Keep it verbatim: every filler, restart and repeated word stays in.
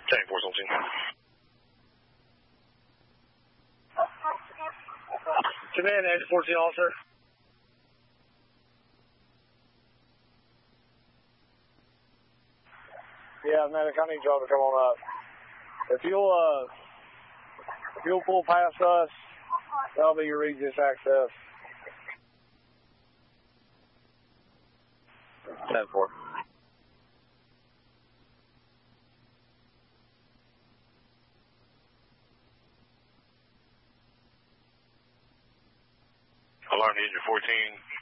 ten four seventeen. Command Edge fourteen officer. Yeah, medic, I need y'all to come on up. If you'll, uh, if you'll pull past us, that'll be your Regis access. ten four. Alarm to engine fourteen,